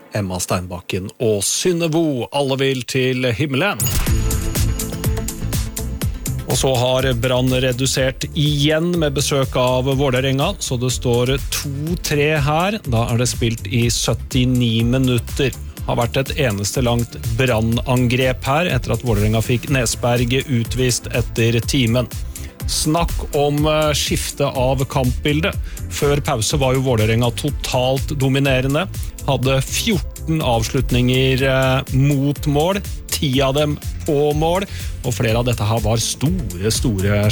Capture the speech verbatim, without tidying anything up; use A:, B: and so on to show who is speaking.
A: Emma Steinbakken og Synnevo. Alle vil til himmelen. Og så har Brann redusert igjen med besøk av Vålerenga, så det står to tre her. Da er det spilt i syttini minutter. Har vært et eneste langt Brann-angrep her, etter at Vålerenga fikk Nesberg utvist etter timen. Snakk om skifte av kampbildet. Før pause var jo Vålerenga totalt dominerende. Hadde fjorten avslutninger mot mål, ti av dem på mål, og flere av dette her var store, store